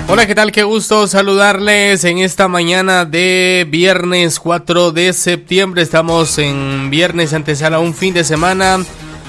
Hola, ¿qué tal? Qué gusto saludarles en esta mañana de viernes 4 de septiembre. Estamos en viernes antesala a un fin de semana,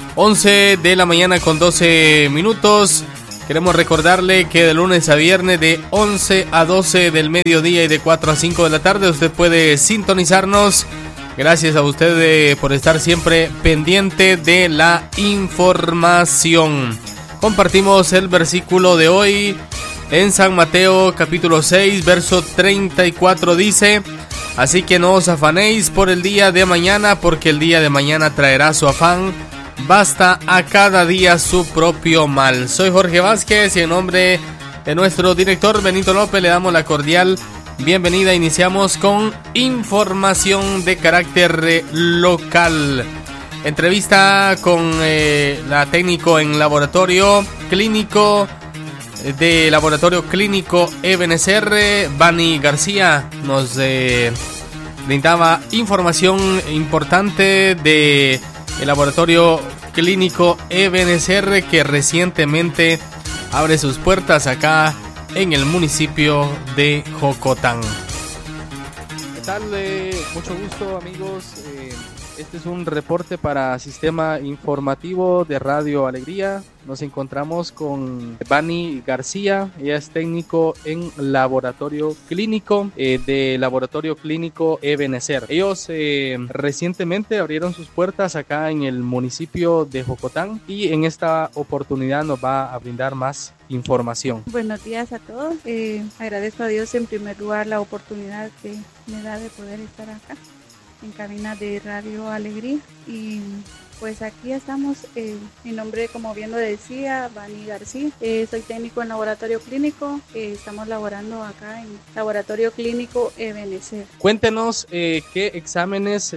11 de la mañana con 12 minutos. Queremos recordarle que de lunes a viernes de 11 a 12 del mediodía y de 4 a 5 de la tarde usted puede sintonizarnos. Gracias a usted por estar siempre pendiente de la información. Compartimos el versículo de hoy. En San Mateo capítulo 6, verso 34 dice: así que no os afanéis por el día de mañana, porque el día de mañana traerá su afán. Basta a cada día su propio mal. Soy Jorge Vázquez y en nombre de nuestro director Benito López le damos la cordial bienvenida. Iniciamos con información de carácter local. Entrevista con la técnico en laboratorio clínico de Laboratorio Clínico Ebenezer, Bani García, nos brindaba información importante de el Laboratorio Clínico Ebenezer, que recientemente abre sus puertas acá en el municipio de Jocotán. ¿Qué tal? Mucho gusto, amigos. Este es un reporte para Sistema Informativo de Radio Alegría. Nos encontramos con Bani García, ella es técnico en Laboratorio Clínico de Laboratorio Clínico Ebenezer. Ellos recientemente abrieron sus puertas acá en el municipio de Jocotán y en esta oportunidad nos va a brindar más información. Buenos días a todos. Agradezco a Dios en primer lugar la oportunidad que me da de poder estar acá en cabina de Radio Alegría, y pues aquí estamos. Mi nombre, como bien lo decía, Bani García. Soy técnico en laboratorio clínico. Estamos laborando acá en Laboratorio Clínico Ebenezer. Cuéntenos qué exámenes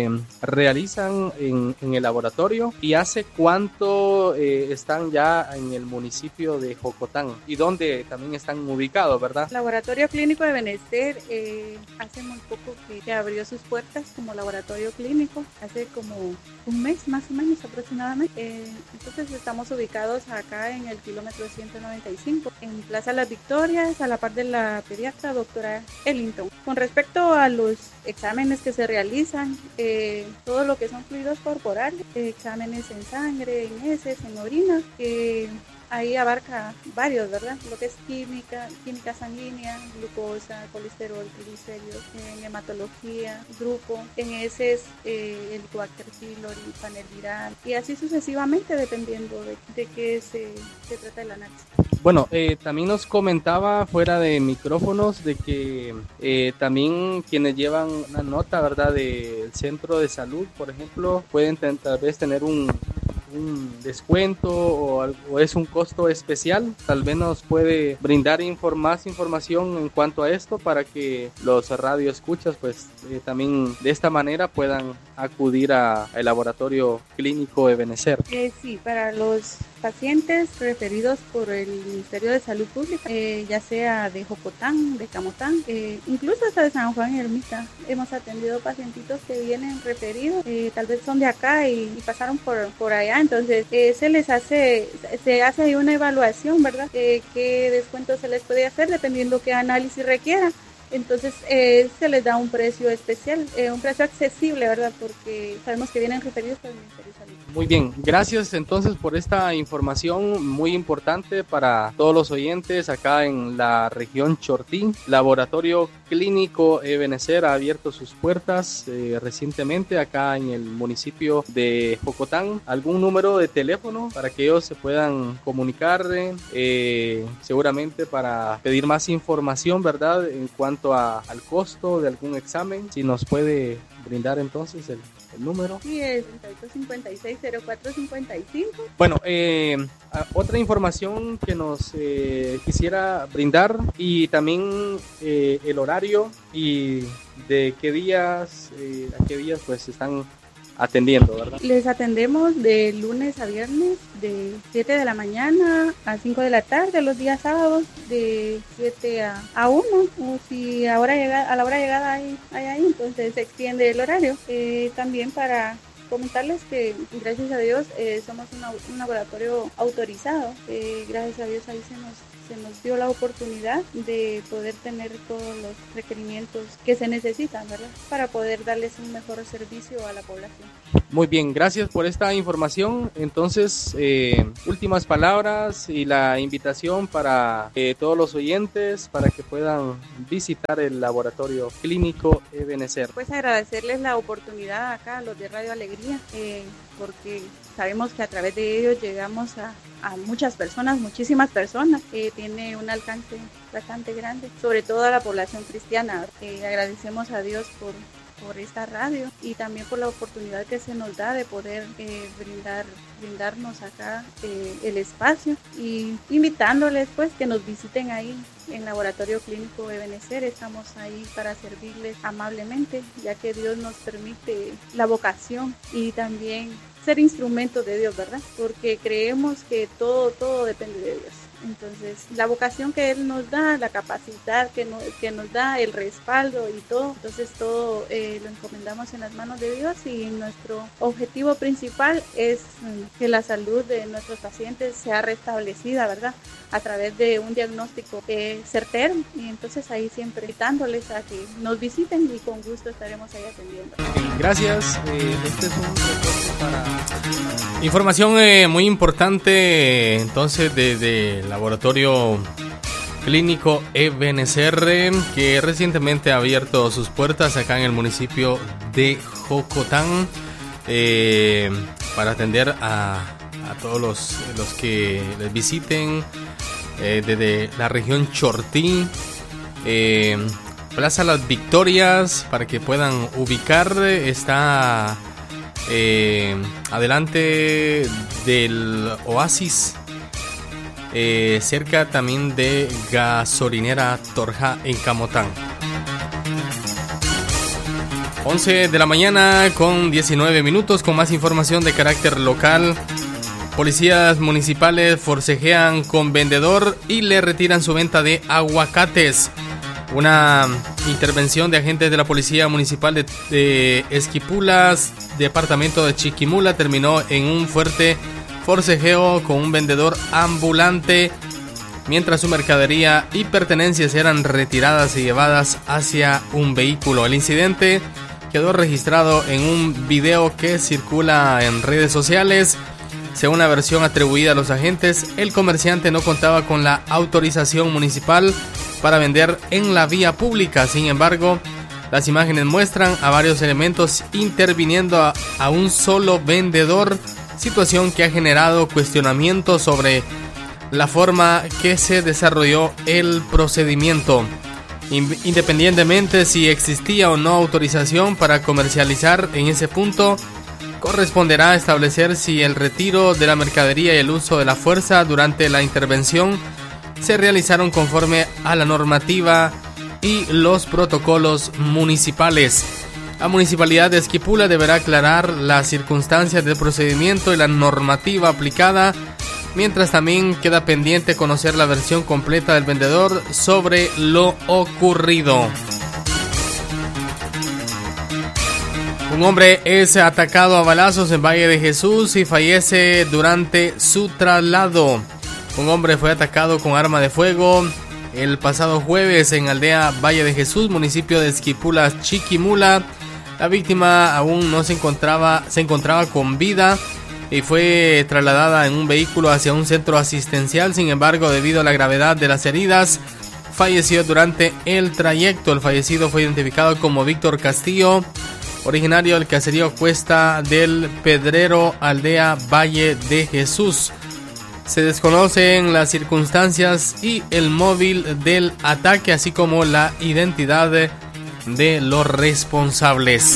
realizan en el laboratorio y hace cuánto están ya en el municipio de Jocotán y dónde también están ubicados, ¿verdad? Laboratorio Clínico Ebenezer hace muy poco que abrió sus puertas como laboratorio clínico, hace como un mes más o menos aproximadamente. Entonces estamos ubicados acá en el kilómetro 195, en Plaza Las Victorias, a la par de la pediatra doctora Ellington. Con respecto a los exámenes que se realizan, todo lo que son fluidos corporales, exámenes en sangre, en heces, en orina, ahí abarca varios, ¿verdad? Lo que es química sanguínea, glucosa, colesterol, triglicéridos, en hematología, grupo, en heces, Helicobacter pylori, panel viral, y así sucesivamente, dependiendo de qué se trata el análisis. Bueno, también nos comentaba fuera de micrófonos de que también quienes llevan una nota, ¿verdad?, del centro de salud, por ejemplo, pueden tal vez tener un descuento o es un costo especial. Tal vez nos puede brindar más información en cuanto a esto para que los radioescuchas pues también de esta manera puedan acudir al Laboratorio Clínico Ebenezer. Sí, para los pacientes referidos por el Ministerio de Salud Pública, ya sea de Jocotán, de Camotán, incluso hasta de San Juan y Ermita, hemos atendido pacientitos que vienen referidos, tal vez son de acá y pasaron por allá. Entonces se hace ahí una evaluación, ¿verdad? Qué descuento se les puede hacer dependiendo qué análisis requiera. Entonces se les da un precio especial, un precio accesible, ¿verdad? Porque sabemos que vienen referidos por el Ministerio de Salud. Muy bien, gracias entonces por esta información muy importante para todos los oyentes acá en la región Chortí. Laboratorio Clínico Ebenezer ha abierto sus puertas recientemente acá en el municipio de Jocotán. ¿Algún número de teléfono para que ellos se puedan comunicar seguramente para pedir más información, ¿verdad?, en cuanto al costo de algún examen? Si nos puede brindar entonces el número. Sí, es 3856-0455. Bueno, otra información que nos quisiera brindar, y también el horario y de qué días a qué días pues están atendiendo, ¿verdad? Les atendemos de lunes a viernes de 7 de la mañana a 5 de la tarde, los días sábados de 7 a 1, o si a la hora de llegada hay ahí, entonces se extiende el horario. También para comentarles que gracias a Dios somos un laboratorio autorizado. Gracias a Dios ahí se nos dio la oportunidad de poder tener todos los requerimientos que se necesitan, ¿verdad? Para poder darles un mejor servicio a la población. Muy bien, gracias por esta información. Entonces, últimas palabras y la invitación para todos los oyentes para que puedan visitar el laboratorio clínico Ebenezer. Pues agradecerles la oportunidad acá a los de Radio Alegría, porque sabemos que a través de ellos llegamos a muchas personas, muchísimas personas. Tiene un alcance bastante grande, sobre todo a la población cristiana. Agradecemos a Dios por esta radio y también por la oportunidad que se nos da de poder brindarnos acá el espacio, y invitándoles pues que nos visiten ahí en Laboratorio Clínico Ebenezer. Estamos ahí para servirles amablemente, ya que Dios nos permite la vocación y también ser instrumentos de Dios, ¿verdad? Porque creemos que todo depende de Dios. Entonces, la vocación que Él nos da, la capacidad que nos da, el respaldo y todo, entonces todo lo encomendamos en las manos de Dios, y nuestro objetivo principal es que la salud de nuestros pacientes sea restablecida, ¿verdad? A través de un diagnóstico certero, y entonces ahí siempre invitándoles a que nos visiten y con gusto estaremos ahí atendiendo. Gracias, este es un reporte para... Información muy importante entonces desde Laboratorio Clínico Ebenezer, que recientemente ha abierto sus puertas acá en el municipio de Jocotán para atender a todos los que les visiten desde la región Chortí, Plaza Las Victorias, para que puedan ubicar. Está adelante del Oasis, cerca también de Gasolinera Torja en Camotán. 11 de la mañana con 19 minutos, con más información de carácter local. Policías municipales forcejean con vendedor y le retiran su venta de aguacates. Una intervención de agentes de la Policía Municipal de Esquipulas, departamento de Chiquimula, terminó en un fuerte forcejeo con un vendedor ambulante, mientras su mercadería y pertenencias eran retiradas y llevadas hacia un vehículo. El incidente quedó registrado en un video que circula en redes sociales. Según la versión atribuida a los agentes, el comerciante no contaba con la autorización municipal para vender en la vía pública. Sin embargo, las imágenes muestran a varios elementos interviniendo a un solo vendedor, situación que ha generado cuestionamientos sobre la forma que se desarrolló el procedimiento. Independientemente si existía o no autorización para comercializar en ese punto, corresponderá establecer si el retiro de la mercadería y el uso de la fuerza durante la intervención se realizaron conforme a la normativa y los protocolos municipales. La Municipalidad de Esquipula deberá aclarar las circunstancias del procedimiento y la normativa aplicada, mientras también queda pendiente conocer la versión completa del vendedor sobre lo ocurrido. Un hombre es atacado a balazos en Valle de Jesús y fallece durante su traslado. Un hombre fue atacado con arma de fuego el pasado jueves en Aldea Valle de Jesús, municipio de Esquipulas, Chiquimula. La víctima aún no se encontraba con vida y fue trasladada en un vehículo hacia un centro asistencial. Sin embargo, debido a la gravedad de las heridas, falleció durante el trayecto. El fallecido fue identificado como Víctor Castillo, originario del caserío Cuesta del Pedrero, Aldea Valle de Jesús. Se desconocen las circunstancias y el móvil del ataque, así como la identidad de los responsables.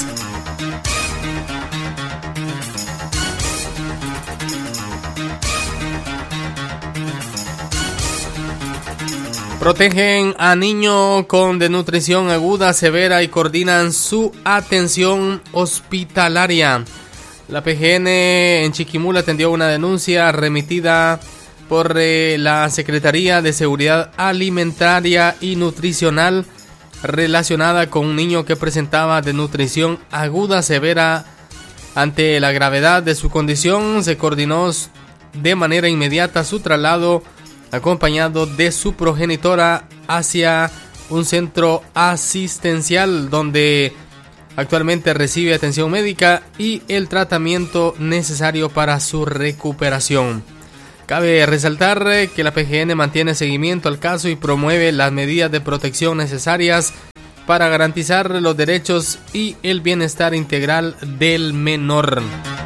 Protegen a niño con desnutrición aguda, severa y coordinan su atención hospitalaria. La PGN en Chiquimula atendió una denuncia remitida por la Secretaría de Seguridad Alimentaria y Nutricional relacionada con un niño que presentaba desnutrición aguda severa. Ante la gravedad de su condición, se coordinó de manera inmediata su traslado acompañado de su progenitora, hacia un centro asistencial donde actualmente recibe atención médica y el tratamiento necesario para su recuperación. Cabe resaltar que la PGN mantiene seguimiento al caso y promueve las medidas de protección necesarias para garantizar los derechos y el bienestar integral del menor.